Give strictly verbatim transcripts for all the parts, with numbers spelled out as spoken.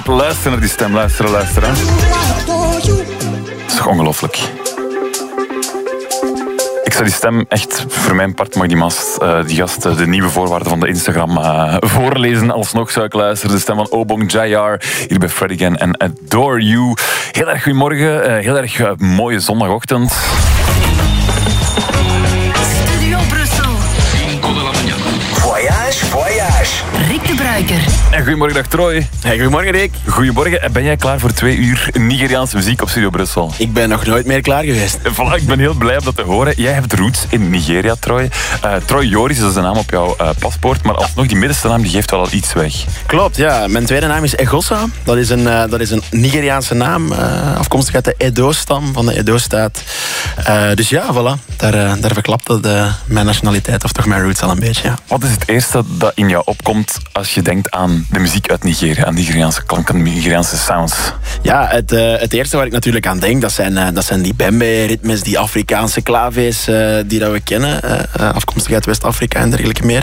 Luister naar die stem, luisteren, luisteren. Dat is toch ongelooflijk. Ik zou die stem echt, voor mijn part mag die, mast, uh, die gast uh, de nieuwe voorwaarden van de Instagram uh, voorlezen. Alsnog zou ik luisteren. De stem van Obong Jayar hier bij Fred Again en Adore You. Heel erg goedemorgen, uh, heel erg uh, mooie zondagochtend. Studio Brussel. Voyage, voyage. Rick de Bruiker. En goedemorgen, dag Troy. Hey, goedemorgen Rick. Goedemorgen. Ben jij klaar voor twee uur Nigeriaanse muziek op Studio Brussel? Ik ben nog nooit meer klaar geweest. Voilà, ik ben heel blij om dat te horen. Jij hebt roots in Nigeria, Troy. Uh, Troy Joris, dat is de naam op jouw uh, paspoort. Maar alsnog, die middenste naam die geeft wel al iets weg. Klopt, ja. Mijn tweede naam is Egossa. Dat is een, uh, dat is een Nigeriaanse naam. Uh, afkomstig uit de Edo-stam, van de Edo-staat. Uh, dus ja, voilà. Daar, uh, daar verklapt dat uh, mijn nationaliteit, of toch mijn roots al een beetje. Ja. Wat is het eerste dat in jou opkomt als je denkt aan de muziek uit Nigeria, aan Nigeriaanse klanken, Nigeriaanse sounds? Ja, het, uh, het eerste waar ik natuurlijk aan denk, dat zijn, uh, dat zijn die bembe-ritmes, die Afrikaanse klaves uh, die dat we kennen, uh, afkomstig uit West-Afrika en dergelijke meer.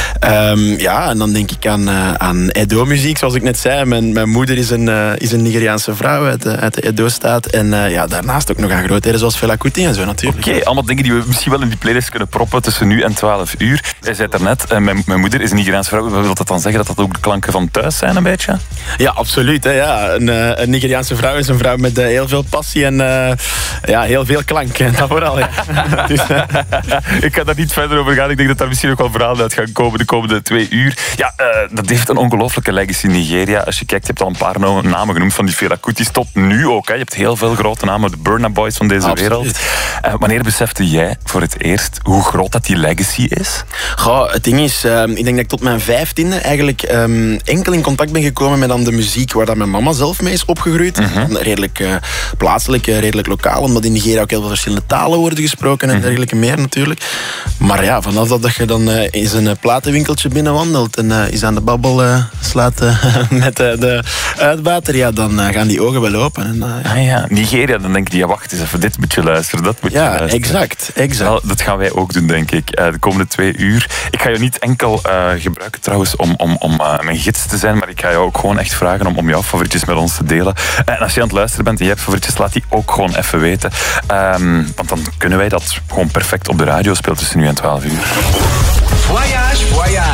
Um, ja, en dan denk ik aan, uh, aan Edo-muziek, zoals ik net zei. Mijn, mijn moeder is een, uh, is een Nigeriaanse vrouw uit de, uit de Edo-staat. En uh, ja, daarnaast ook nog aan grootheden zoals Fela Kuti en zo natuurlijk. Oké, okay, allemaal dingen die we misschien wel in die playlist kunnen proppen tussen nu en twaalf uur. Jij zei het daarnet, uh, mijn, mijn moeder is een Nigeriaanse vrouw. Wil dat dan zeggen dat dat ook de klanken van thuis zijn een beetje? Ja, absoluut. Hè, ja. Een, uh, een Nigeriaanse vrouw is een vrouw met uh, heel veel passie en uh, ja, heel veel klank. Dat vooral, ja. Dus, uh... ik ga daar niet verder over gaan. Ik denk dat daar misschien ook wel verhalen uit gaan komen de komende twee uur. Ja, uh, dat heeft een ongelooflijke legacy in Nigeria. Als je kijkt, je hebt al een paar namen genoemd van die Fela Kuti's tot nu ook. Hè. Je hebt heel veel grote namen, de Burna Boys van deze absoluut. wereld. Uh, wanneer besefte jij voor het eerst hoe groot dat die legacy is? Goh, het ding is, uh, ik denk dat ik tot mijn vijftiende eigenlijk um, enkel in contact ben gekomen met dan de muziek waar dat mijn mama zelf mee is opgegroeid. Mm-hmm. Redelijk uh, plaatselijk, uh, redelijk lokaal, omdat in Nigeria ook heel veel verschillende talen worden gesproken en mm-hmm. dergelijke meer natuurlijk. Maar ja, vanaf dat je dan uh, in zijn uh, platenwinkeltje binnenwandelt en uh, is aan de babbel uh, slaat uh, met uh, de uitbater, ja, dan uh, gaan die ogen wel open. En, uh, ja. Ah ja, Nigeria, dan denk je, ja, wacht eens even, dit moet je luisteren, dat moet je ja, luisteren. exact, exact. Wel, dat gaan wij ook doen, denk ik, uh, de komende twee uur. Ik ga je niet enkel uh, gebruiken trouwens om, om, om uh, mijn gids te zijn, maar ik ga jou ook gewoon echt vragen om, om jouw favorietjes met ons te delen. En als je aan het luisteren bent en je hebt favorietjes, laat die ook gewoon even weten. Um, want dan kunnen wij dat gewoon perfect op de radio spelen tussen nu en twaalf uur. Voyage, voyage.